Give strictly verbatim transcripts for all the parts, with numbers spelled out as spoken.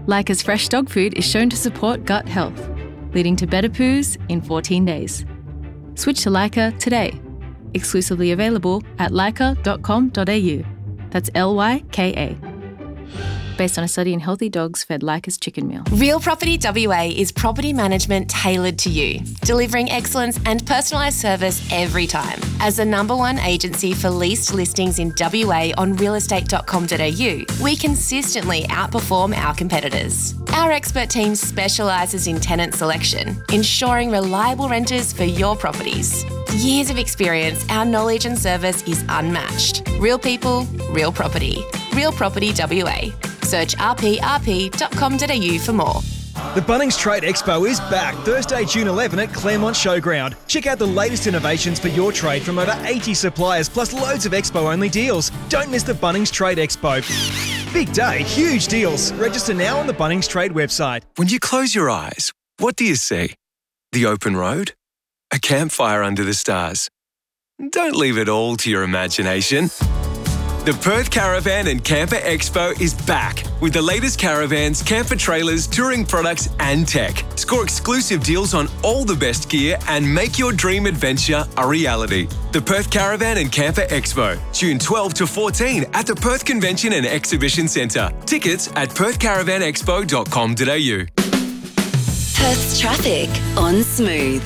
Leica's fresh dog food is shown to support gut health, leading to better poos in fourteen days. Switch to Leica today. Exclusively available at leica dot com dot a u. That's L Y K A. Based on a study in healthy dogs fed Leica's chicken meal. Real Property W A is property management tailored to you, delivering excellence and personalised service every time. As the number one agency for leased listings in W A on real estate dot com dot a u, we consistently outperform our competitors. Our expert team specialises in tenant selection, ensuring reliable renters for your properties. Years of experience, our knowledge and service is unmatched. Real people, real property. Real Property W A. Search r p r p dot com dot a u for more. The Bunnings Trade Expo is back Thursday, June eleventh at Claremont Showground. Check out the latest innovations for your trade from over eighty suppliers, plus loads of expo-only deals. Don't miss the Bunnings Trade Expo. Big day, huge deals. Register now on the Bunnings Trade website. When you close your eyes, what do you see? The open road? A campfire under the stars? Don't leave it all to your imagination. The Perth Caravan and Camper Expo is back with the latest caravans, camper trailers, touring products and tech. Score exclusive deals on all the best gear and make your dream adventure a reality. The Perth Caravan and Camper Expo, June twelfth to fourteenth at the Perth Convention and Exhibition Centre. Tickets at perth caravan expo dot com dot a u. Perth's traffic on Smooth.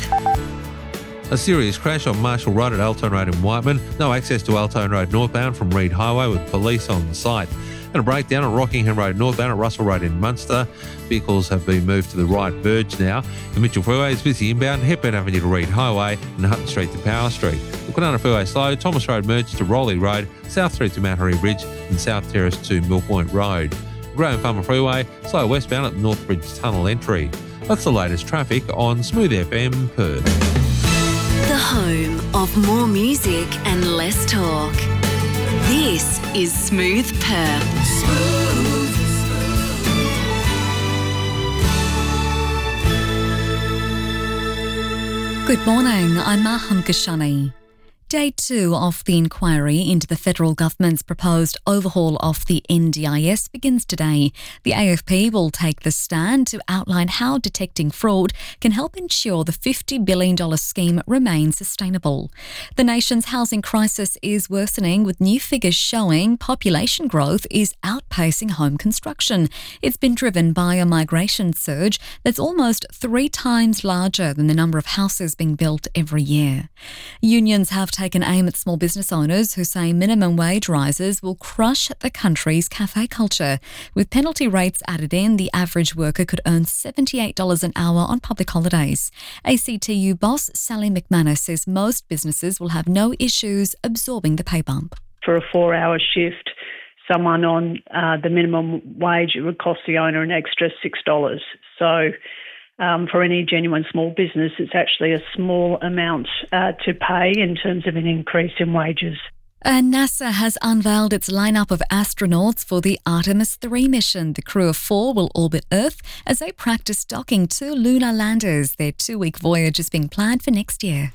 A serious crash on Marshall Road at Altone Road in Whiteman. No access to Altone Road northbound from Reed Highway with police on site. And a breakdown at Rockingham Road northbound at Russell Road in Munster. Vehicles have been moved to the right verge now. The Mitchell Freeway is busy inbound, Hepburn Avenue to Reed Highway and Hutton Street to Power Street. The Kwinana Freeway slow, Thomas Road merge to Rowley Road, South Street to Mount Harry Bridge and South Terrace to Mill Point Road. Graham Farmer Freeway slow westbound at Northbridge Tunnel entry. That's the latest traffic on Smooth F M Perth. The home of more music and less talk. This is Smooth Perth. Smooth. Good morning, I'm Maham Kashani. Day two of the inquiry into the federal government's proposed overhaul of the N D I S begins today. The A F P will take the stand to outline how detecting fraud can help ensure the fifty billion dollars scheme remains sustainable. The nation's housing crisis is worsening, with new figures showing population growth is outpacing home construction. It's been driven by a migration surge that's almost three times larger than the number of houses being built every year. Unions have taken aim at small business owners who say minimum wage rises will crush the country's cafe culture. With penalty rates added in, the average worker could earn seventy-eight dollars an hour on public holidays. A C T U boss Sally McManus says most businesses will have no issues absorbing the pay bump. For a four-hour shift, someone on uh, the minimum wage, it would cost the owner an extra six dollars. So Um, for any genuine small business, it's actually a small amount uh, to pay in terms of an increase in wages. And NASA has unveiled its lineup of astronauts for the Artemis three mission. The crew of four will orbit Earth as they practice docking two lunar landers. Their two-week voyage is being planned for next year.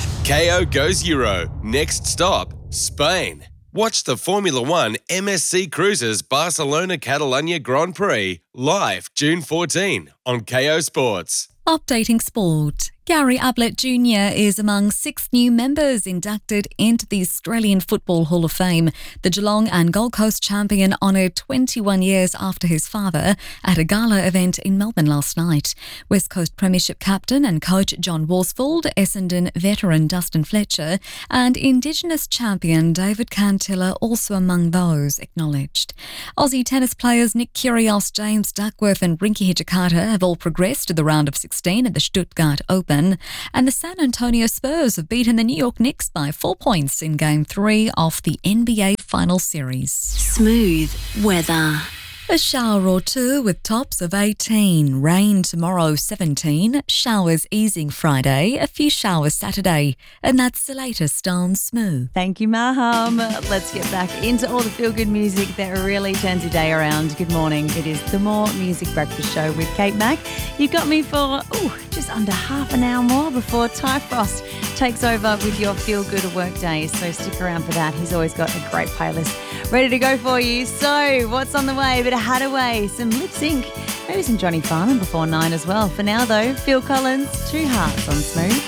K O goes Euro. Next stop, Spain. Watch the Formula One M S C Cruises Barcelona Catalunya Grand Prix live June fourteenth on K O Sports. Updating sport. Gary Ablett Junior is among six new members inducted into the Australian Football Hall of Fame. The Geelong and Gold Coast champion honoured twenty-one years after his father at a gala event in Melbourne last night. West Coast Premiership captain and coach John Worsfold, Essendon veteran Dustin Fletcher and Indigenous champion David Cantilla also among those acknowledged. Aussie tennis players Nick Kyrgios, James Duckworth and Rinky Hijikata have all progressed to the round of sixteen at the Stuttgart Open. And the San Antonio Spurs have beaten the New York Knicks by four points in Game three of the N B A Final Series. Smooth weather. A shower or two with tops of eighteen. Rain tomorrow, seventeen. Showers easing Friday. A few showers Saturday. And that's the latest on Smooth. Thank you, Maham. Let's get back into all the feel-good music that really turns your day around. Good morning. It is the More Music Breakfast Show with Kate Mack. You've got me for ooh, just under half an hour more before Ty Frost takes over with your feel-good work days. So stick around for that. He's always got a great playlist ready to go for you. So what's on the way? A bit of Hadaway, some lip sync Maybe some Johnny Farnham before nine as well. For now, though, Phil Collins, Two Hearts on Smooth.